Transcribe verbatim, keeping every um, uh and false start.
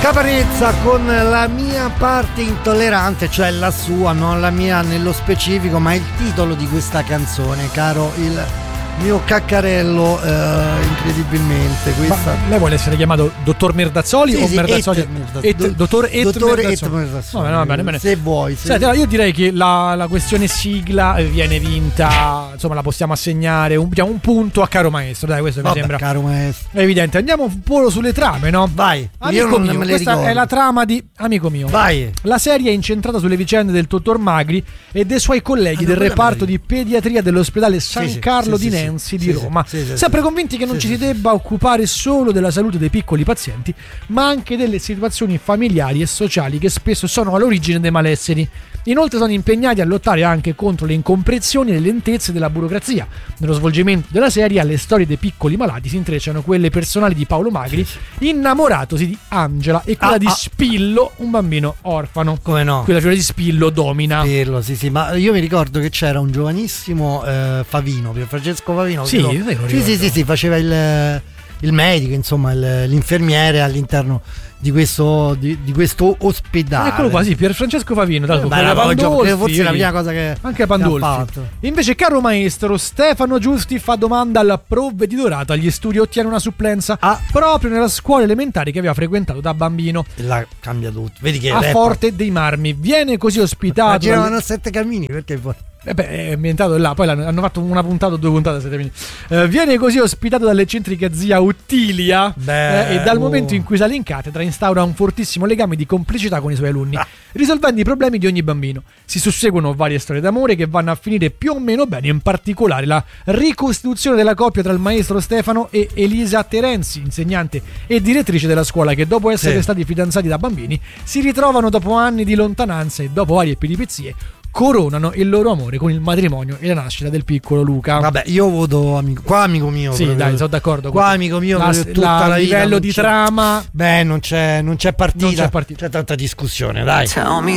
Caparezza con La mia parte intollerante, cioè la sua, non la mia nello specifico, ma il titolo di questa canzone, caro il mio caccarello, eh, incredibilmente questa. Ma lei vuole essere chiamato dottor Merdazzoli sì, o sì, Merdazzoli? Et Merdazzoli. Et, dottor Et Dottor Merdazzoli. Et Merdazzoli. No, no, bene, bene. Se vuoi. Se Senti, allora io direi che la, la questione sigla viene vinta, insomma la possiamo assegnare un, diciamo, un punto a caro maestro, dai, questo Vabbè, mi sembra caro maestro. è evidente. Andiamo un po' sulle trame, no? Vai. Amico io non mio, me le questa ricordo. è la trama di Amico mio. Vai. La serie è incentrata sulle vicende del dottor Magri e dei suoi colleghi Ah, del non reparto me di pediatria dell'ospedale San Sì, sì, Carlo sì, di sì, Nenzi sì, di sì, Roma. sì, sì, Sempre sì. convinti che non Sì, ci sì, si debba occupare solo della salute dei piccoli pazienti, ma anche delle situazioni familiari e sociali che spesso sono all'origine dei malesseri. Inoltre sono impegnati a lottare anche contro le incomprensioni e le lentezze della burocrazia. Nello svolgimento della serie alle storie dei piccoli malati si intrecciano quelle personali di Paolo Magri, innamoratosi di Angela, e quella Ah, di ah. Spillo, un bambino orfano. Come no? Quella figura di Spillo domina. Pirlo, sì, sì, ma io mi ricordo che c'era un giovanissimo eh, Favino, Francesco Favino. Sì, che lo- io lo sì, ricordo. sì, sì, sì, faceva il, il medico, insomma, il- l'infermiere all'interno di questo, di, di questo ospedale. Eccolo qua, sì, Pier Francesco Favino, tanto, Ma con era le proprio- Pandolfi, forse è la prima cosa che anche che ha Pandolfi. fatto. Invece, caro maestro, Stefano Giusti fa domanda al provveditorato agli studi e ottiene una supplenza Ah. proprio nella scuola elementare che aveva frequentato da bambino, E là cambia tutto. Vedi che a rapper. Forte dei Marmi. Viene così Ma ospitato giravano dalle- a sette cammini, perché poi Eh beh, è ambientato là, poi l'hanno- hanno fatto una puntata o due puntate a sette minuti. Eh, viene così ospitato dall'eccentrica zia Uttilia, Beh, eh, e dal oh. momento in cui sale in cattedra instaura un fortissimo legame di complicità con i suoi alunni, Ah. risolvendo i problemi di ogni bambino. Si susseguono varie storie d'amore che vanno a finire più o meno bene, in particolare la ricostituzione della coppia tra il maestro Stefano e Elisa Terenzi, insegnante e direttrice della scuola, che dopo essere Sì. stati fidanzati da bambini si ritrovano dopo anni di lontananza e dopo varie peripezie coronano il loro amore con il matrimonio e la nascita del piccolo Luca. vabbè, io voto amico. Qua amico mio. Sì, proprio. dai, sono d'accordo. Qua amico mio, La- proprio tutta la- la, vita livello non di c'è- trama. Beh, non c'è, non c'è partita. Non c'è partita. C'è tanta discussione, dai. Tell me